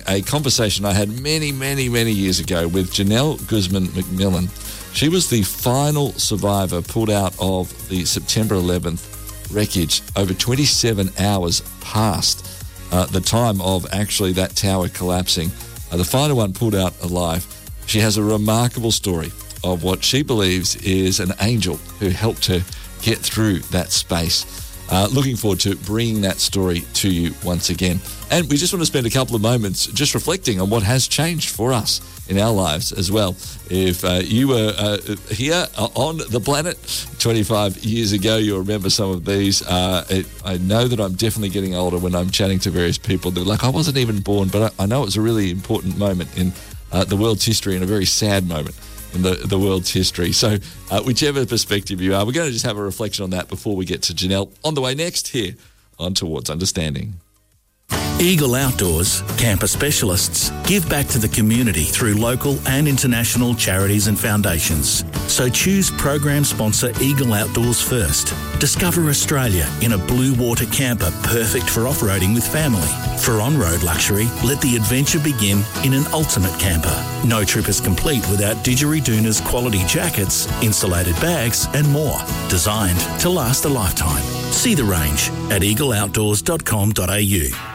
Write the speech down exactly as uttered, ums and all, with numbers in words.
a conversation I had many, many, many years ago with Janelle Guzman McMillan. She was the final survivor pulled out of the September eleventh wreckage over twenty-seven hours past uh, the time of actually that tower collapsing. Uh, the final one pulled out alive. She has a remarkable story of what she believes is an angel who helped her get through that space. Uh, looking forward to bringing that story to you once again. And we just want to spend a couple of moments just reflecting on what has changed for us in our lives as well. If uh, you were uh, here on the planet twenty-five years ago, you'll remember some of these. Uh, it, I know that I'm definitely getting older when I'm chatting to various people. They're like, I wasn't even born, but I, I know it was a really important moment in uh, the world's history and a very sad moment in the, the world's history. So uh, whichever perspective you are, we're going to just have a reflection on that before we get to Janelle on the way next here on Towards Understanding. Eagle Outdoors, camper specialists, give back to the community through local and international charities and foundations. So choose program sponsor Eagle Outdoors first. Discover Australia in a blue water camper perfect for off-roading with family. For on-road luxury, let the adventure begin in an ultimate camper. No trip is complete without Didgeridoon's quality jackets, insulated bags and more. Designed to last a lifetime. See the range at eagle outdoors dot com dot a u.